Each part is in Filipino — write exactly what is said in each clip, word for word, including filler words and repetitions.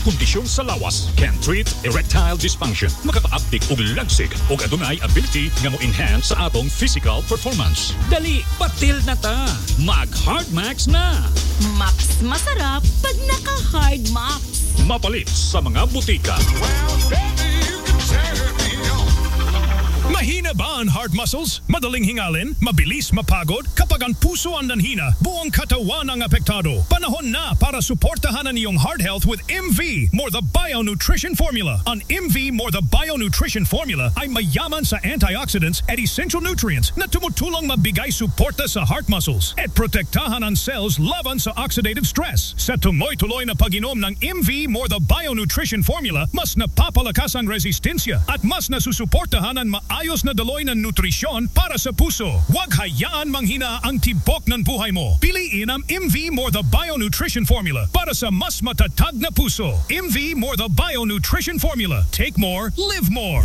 kondisyon sa lawas can treat erectile dysfunction. Makakaaptik og lagsig og adunay ability nga mo enhance sa atong physical performance. Dali, patil na ta. Mag Hardmax na. Max masarap pag naka-Hard Max. Mapalit sa mga butika. Mahina ba ang heart muscles? Madaling hingalin? Mabilis mapagod? Kapag ang puso ang nanhina, buong katawan ang apektado. Panahon na para suportahan ang iyong heart health with M V More the Bio Nutrition Formula. Ang M V More the Bio Nutrition Formula ay mayaman sa antioxidants at essential nutrients na tumutulong mabigay suporta sa heart muscles at protektahan ang cells laban sa oxidative stress. Sa tuloy-tuloy na pag-inom ng M V More the Bio Nutrition Formula, mas napapalakas ang resistensya at mas nasusuportahan ang maayos ayos na daloy ng nutrisyon para sa puso. Huwag hayaan manghina ang tibok ng buhay mo. Piliin ang M V More the Bio Nutrition Formula para sa mas matatag na puso. M V More the Bio Nutrition Formula. Take more, live more.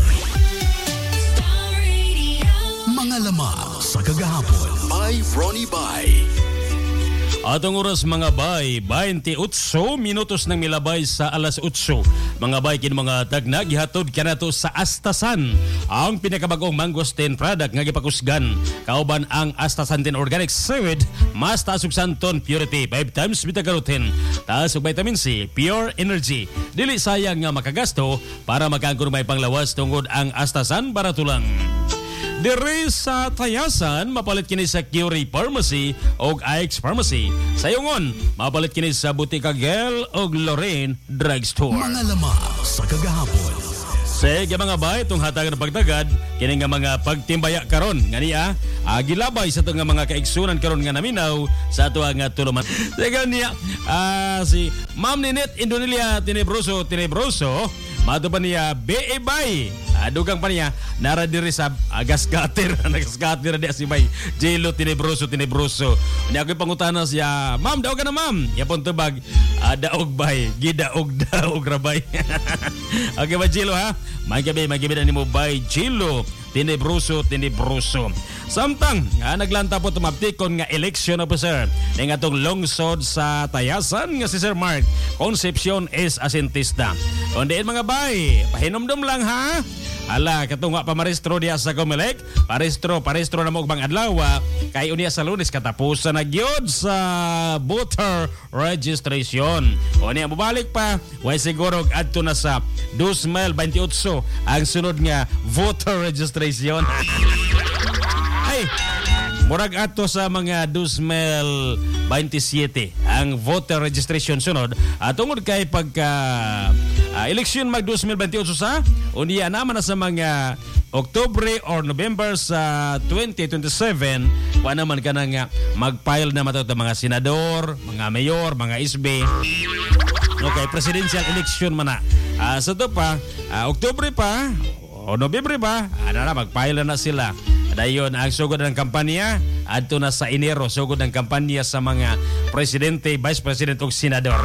Mga lamang sa kagahapon by Ronnie Bay. Atong oras mga bay, twenty-eight minutos nang milabay sa alas eight. Mga bay, kin mga tagna, gihatod ka na to sa Astasan, ang pinakabagong mangosteen product nga gipakusgan. Kauban ang Astasan ten Organic Seaweed, mas taas og santon purity, five times beta-carotene, taas og vitamin C, pure energy. Dili sayang nga makagasto para magkangkon may panglawas tungod ang Astasan barato lang. Diri sa Tayasan, mapalit kini sa Curie Pharmacy o I X Pharmacy. Sa Yungon, mapalit kini sa Butika Gel o Lorraine Drugstore. Mga lamang sa kagahapon. Sige mga bay, itong hatagan ng pagtagad, kini nga mga pagtimbaya karon nga niya, ah, gilabay sa itong nga mga kaigsunan karon nga naminaw sa ito nga tuluman. Sige niya, ah, si Ma'am Ninette Indonelia Tenebroso Tenebroso, mato pa niya B A Bay. Dugang pa niya, nara diri sa uh, gaskater. Nagaskater na si Bay. Jelo Tenebroso Tenebroso. Niya ako'y pangutana siya, Ma'am, daog ka na ma'am. Yapon tubag, uh, daog bay. Gidaog daog rabay. Okay ba Jelo ha? May gabi, may gabi na ni mo Bay. Jelo Tenebroso Tenebroso. Samtang, nga naglanta po tumaptikon nga election officer ng atong lungsod sa Tayasan nga si Sir Mark Concepcion S. Asintista. Kundiin mga bay, pahinomdom lang ha. Ala, katunga pa marestro diya sa Comelec. Parestro, parestro na mo bang adlaw. Kay unya sa Lunes katapusan na gyud sa voter registration. O niya mubalik pa, way siguro adto na sa twenty twenty-eight ang sunod nga voter registration. Ay, murag ato sa mga twenty twenty-seven ang voter registration sunod. At tungod kay pagka uh, election mag twenty twenty-eight sa unya naman na sa mga Oktubre or November sa twenty twenty-seven, pa naman ka na nga mag-file na matata mga senador, mga mayor, mga S B. Okay, presidential election man na. Uh, sa to pa, uh, Oktubre pa o November pa, ano na, mag-file na sila. Dayon ang sugod ng kampanya adto na sa Enero, sugod ng kampanya sa mga presidente, vice president ug senador.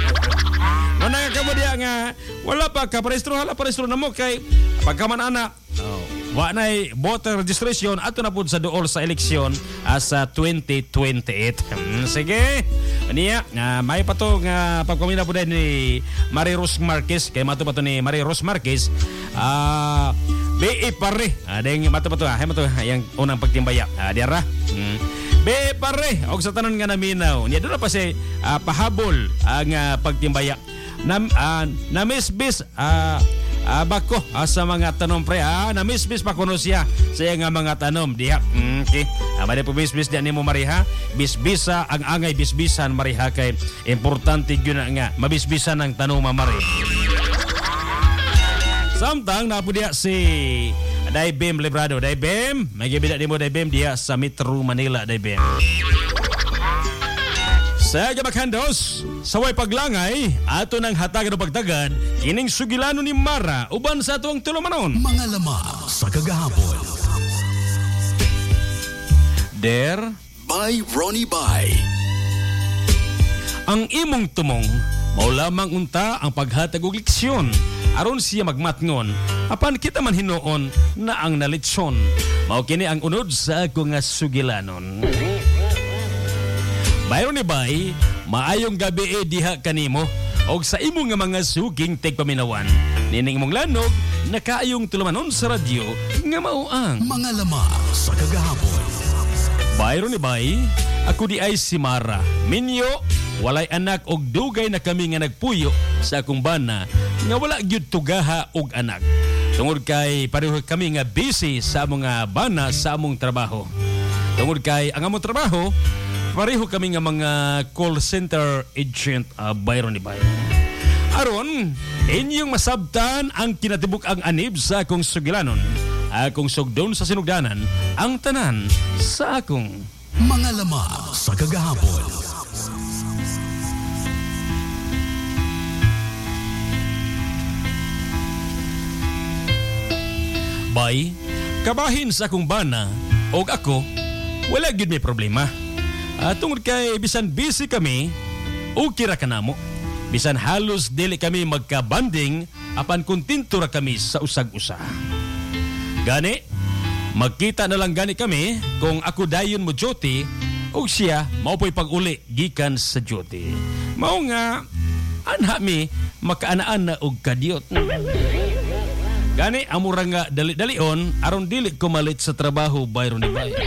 Ano nga kamo diya nga wala pa ka parehistro, hala parehistro na mo kay pagkaman ana. Oh, wa nay voter registration ato na pud sa duol sa eleksyon sa twenty twenty-eight. Hmm, sige. Niya, uh, may pa to nga pagpamina po din ni Marie Rose Marquez, kay mato pa to ni Marie Rose Marquez. Ah, uh, B A pare. Adeng mato pa to, hay mato yang unang pagtimbaya. Ah, diara. Hmm. B A pare, og sa tanan nga naminaw. Niya do na pa si uh, pahabol ang uh, pagtimbaya. Nam uh, namisbis ah uh, Ah, bako ah, sa mga tanom pre ah namisbis pa kuno siya sa nga mga tanom diha. Mm, okay. Ah, bali po bisbis diyan nimo Mariha. Bisbisa ang angay bisbisan Mariha kay importante gyud nga mabisbisan ang tanom Mari. Samtang na po diha si Daibem Librado. Daibem, may gibida nimo Daibem diha sa Metro Manila Daibem. Sa Gabakhandos, sa way paglangay, ato ng hatagan o pagtagad, kining sugilano ni Mara, uban sa atuang tulumanon. Mga lamang sa kagahapon. Der, by Ronnie Bay. Ang imong tumong, mao lamang unta ang paghatag og leksyon. Aron siya magmatngon, apan kita man hinuon na ang nalitsyon. Mao kini ang unod sa ako nga sugilanon. Bayron ni Bay, maayong gabi eh diha kanimo. og sa imo nga mga suging tigpaminawan. Nining imong lanog, nakaayong tulumanon sa radyo nga mao ang Mga lamang sa kagahapon. Bayro ni Bay, ako di ay si Mara. Minyo, walay anak og dugay na kami nga nagpuyo sa akong bana nga wala gyud tugaha og anak. Tungod kay pareho kami nga busy sa among nga bana sa among trabaho. Tungod kay ang among trabaho, pareho kami nga mga call center agent uh, Bayro ni Bay. Aron, inyong masabtan ang kinatibuk ang anib sa akong sugilanon. Akong sugdon sa sinugdanan, ang tanan sa akong Mga lamang sa kagahapon. Bay, kabahin sa akong bana og ako, wala gyud may problema. At tungod kay bisan busy kami, okay ra kanamo. Bisan halos dili kami magka-banding, apan kontento ra kami sa usag-usa. Gani, magkita na lang gani kami kung ako dayon mo duty o siya maupoy pag-uli gikan sa duty. Mao nga, anha mi makaanaan na og kadyot. Gani, amura nga dali-dalion aron dili ko malit sa trabaho Bayro ni Bay.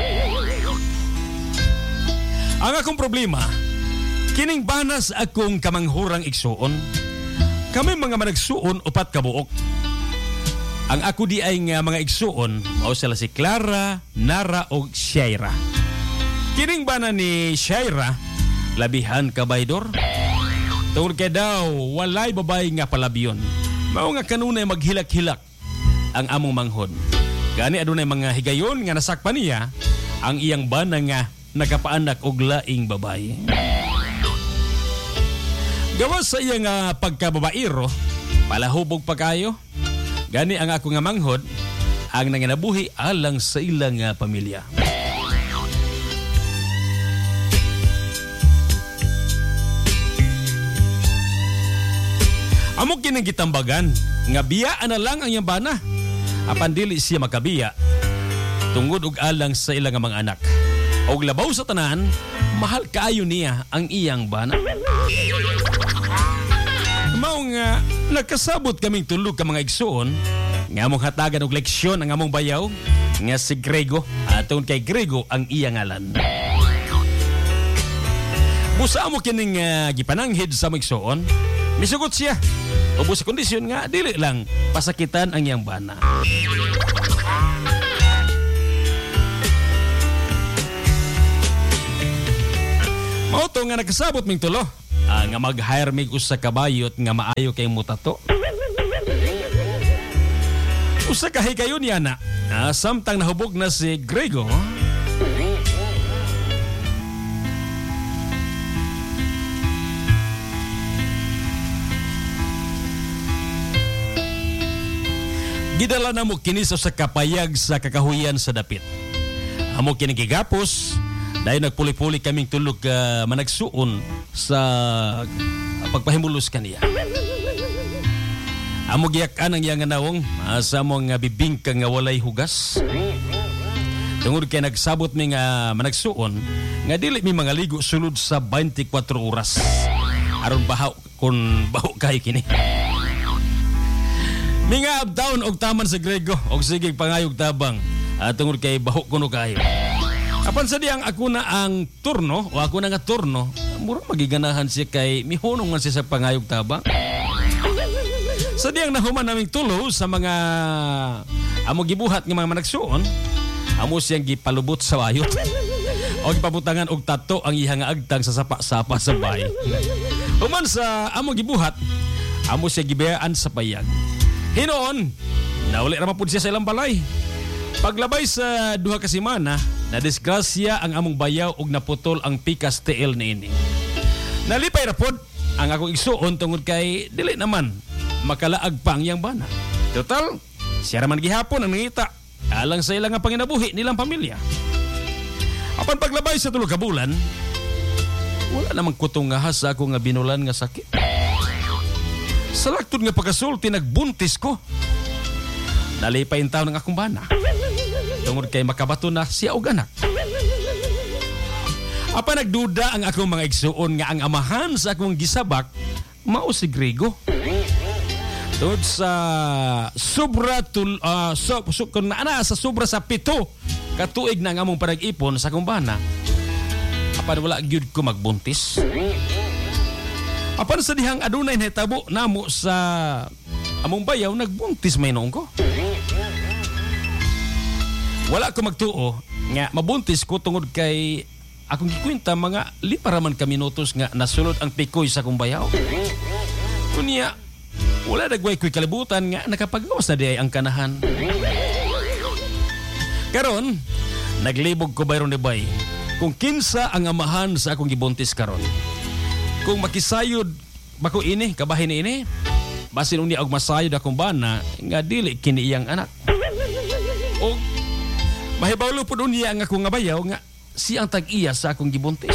Ang akong problema, kining banas akong kamanghurang igsuon. Kami mga managsuon upat ka buok. Ang ako di ay nga mga igsuon, mao sila si Clara, Nara o Shaira. Kining bana ni Shaira, labihan ka baydor. Tungod kay daw, walay babay nga palabiyon. Mao nga kanunay maghilak-hilak ang among manghod. Gani adunay mga higayon nga nasakpan niya ang iyang bana nga nakapaanak og laing babae. Gawas sa iya nga pagkababairo, palahubog pa kayo. Gani ang ako nga manghod, ang nanginabuhi alang sa ilang nga pamilya. Amo kining gitambagan, nga biyaan na lang ang iyang bana. Apan dili siya makabiya, tungod og alang sa ilang nga mga anak. Og labaw sa tanan, mahal kaayo niya ang iyang bana. Mao nga, nakasabot kaming tulog ka mga igsuon, nga among hatagan og leksyon ang among bayaw, nga si Grego, atong kay Grego ang iyang ngalan. Busa mo kining uh, gipananghid sa mga igsuon, misugot siya. Ubo sa kondisyon nga, dili lang pasakitan ang iyang bana. Mao to nga nakasabot ming tulo. Ah, nga mag-hire mig usa ka bayot nga maayo kay mutato. Usa ka higayon niya na. Ah, samtang nahubog na si Grego. Gidala na mo kini sa kapayag sa kakahuyan sa dapit. Amo kini gigapos. Dahil nagpuli-puli kaming tulog uh, managsuon sa uh, pagpahimulos kaniya. Amo giyakan ang iyang nawong uh, sa among uh, bibingka nga walay hugas. Tungod kay nagsabot mi nga managsuon nga dili mi mga ligo sulod sa twenty-four oras. Aron bahaw kun baho kay kini. Minga abtaon og taman sa Grego og sige pangayog tabang uh, tungod kay baho kuno kayo. Apan sa diyang ako na ang turno o ako na nga turno, murang magiganahan siya kay mihunong man siya sa pangayog tabang. Sa diyang nahuman naming tulo sa mga amo gibuhat ng mga managsuon, amo siyang gipalubot sa wayot. O gipabutangan og tato ang iha nga agtang sa sapa-sapa sa bay. Human sa amo gibuhat, amo siya gibayaan sa payag. Hinoon, nauli ra mapud siya sa ilang balay. Paglabay sa duha ka semana, nadisgrasya ang among bayaw og naputol ang pikas T L niini. Nalipay ra pod ang akong igsuon tungod kay dili naman makalaag pa ang iyang bana. Total, siya raman gihapon ang nangita alang sa ilang nga panginabuhi nilang pamilya. Apan paglabay sa tulo ka bulan, wala namang kutong nga sa ako nga binulan nga sakit. Sa laktod nga pagkasulti nagbuntis ko. Nalipay ang taon ng akong bana. Tungod kay makabato na siya og anak. Apa nagduda ang akong mga igsuon nga ang amahan sa akong gisabak mao si Grego. Tod sa sobra tul uh, so, so kun ana sa sobra sa pito katuig na nga among panag-ipon sa kumbana. Apan wala gyud ko magbuntis. Apan sa dihang adunay nahitabo namo sa among bayaw nagbuntis may noong ko. Wala ko magtuo nga mabuntis ko tungod kay akong gikwenta mga liparaman ka minutos nga nasulod ang pikoy sa akong bayaw. Kunya wala dagway ko'y kalibutan nga nakapagawas na di ay ang kanahan. Karon naglibog ko bayron ni bay kung kinsa ang amahan sa akong gibuntis karon. Kung makisayod bako ini kabahin ini basin unya og masayod akong bana nga dili kini iyang anak. O mahibawlo po doon niya ang akong nga bayaw nga siyang tag-iya sa akong gibuntis.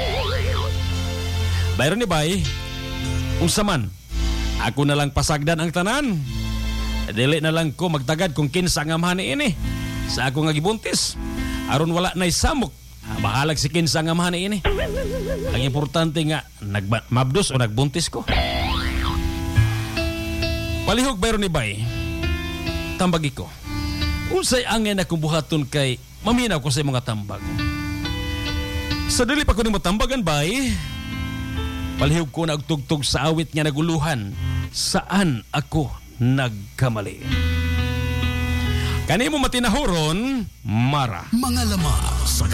Bayron ni bay, unsa man, ako na lang pasagdan ang tanan. Dili na lang ko magtagad kung kinsa ang amahan ini sa akong nga gibuntis. Aron wala na'y samok, bahalag si kinsa ang amahan ini. Ang importante nga, nagmabdos o nagbuntis ko. Palihog bayron ni bay, tambagi ko. Unsay angin akong buhaton kay maminaw ko sa mga tambag. Sa dili pa ko nimo tambagan bay, palihog ko na og tugtog sa awit nga naguluhan. Saan ako nagkamali? Kanimo matinahuron, Mara. Mga lamang sa